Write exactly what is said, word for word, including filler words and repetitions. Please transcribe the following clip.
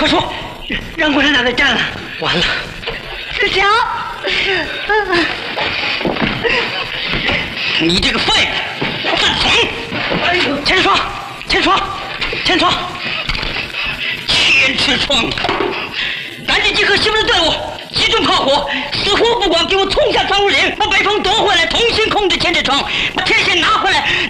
快说， 让共产党给占了。 完了， 志强， 你这个废物，犯蠢！哎呦，千霜，千霜，千霜，千尺霜，赶紧集合西部的队伍，集中炮火，死活不管，给我冲下庄武岭，把北方夺回来，重新控制千尺霜，把天线拿回来，